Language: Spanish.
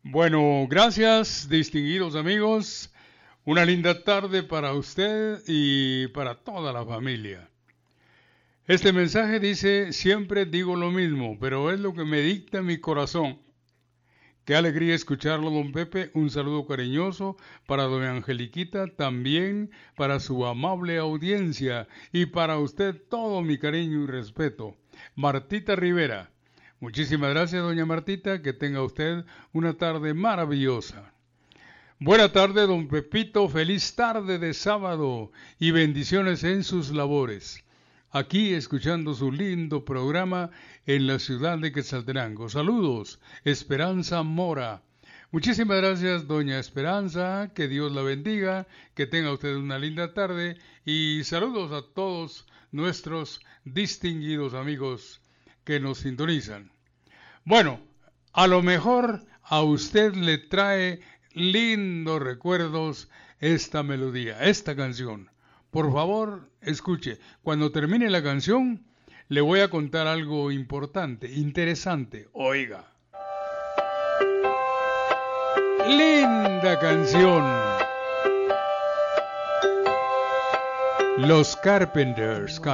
Bueno, gracias, distinguidos amigos. Una linda tarde para usted y para toda la familia. Este mensaje dice, siempre digo lo mismo, pero es lo que me dicta mi corazón. Qué alegría escucharlo, don Pepe. Un saludo cariñoso para doña Angeliquita, también para su amable audiencia y para usted todo mi cariño y respeto. Martita Rivera. Muchísimas gracias, doña Martita. Que tenga usted una tarde maravillosa. Buena tarde, don Pepito. Feliz tarde de sábado y bendiciones en sus labores. Aquí escuchando su lindo programa en la ciudad de Quetzaltenango. Saludos, Esperanza Mora. Muchísimas gracias, doña Esperanza. Que Dios la bendiga. Que tenga usted una linda tarde. Y saludos a todos nuestros distinguidos amigos que nos sintonizan. Bueno, a lo mejor a usted le trae lindos recuerdos esta melodía, esta canción. Por favor, escuche. Cuando termine la canción, le voy a contar algo importante, interesante. Oiga. Linda canción. Los Carpenters.